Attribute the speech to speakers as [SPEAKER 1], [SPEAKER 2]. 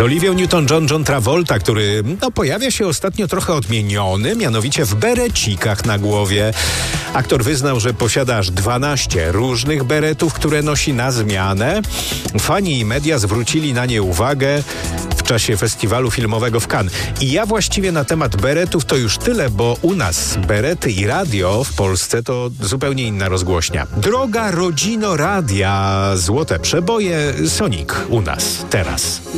[SPEAKER 1] Olivią Newton-John John Travolta, który pojawia się ostatnio trochę odmieniony, mianowicie w berecikach na głowie. Aktor wyznał, że posiada aż 12 różnych beretów, które nosi na zmianę. Fani i media zwrócili na nie uwagę w czasie festiwalu filmowego w Cannes. I ja właściwie na temat beretów to już tyle, bo u nas berety i radio w Polsce to zupełnie inna rozgłośnia. Droga rodzino radia, złote przeboje, Sonic u nas teraz.